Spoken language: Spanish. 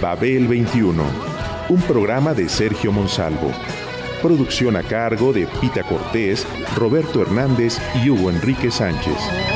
Babel 21, un programa de Sergio Monsalvo. Producción a cargo de Pita Cortés, Roberto Hernández y Hugo Enrique Sánchez.